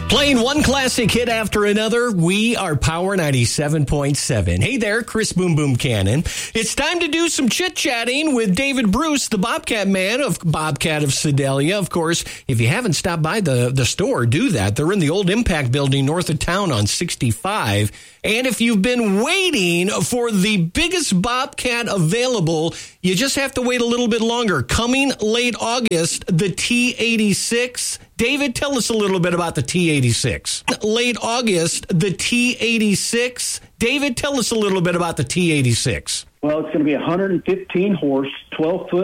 Playing one classic hit after another, we are Power 97.7. Hey there, Chris Boom Boom Cannon. It's time to do some chit-chatting with David Bruce, the Bobcat man of Bobcat of Sedalia. Of course, if you haven't stopped by the store, do that. They're in the old Impact building north of town on 65. And if you've been waiting for the biggest Bobcat available, you just have to wait a little bit longer. Coming late August, the T86. David, tell us a little bit about the T86. Late August, the T86. David, tell us a little bit about the T86. Well, it's going to be 115 horse, 12-foot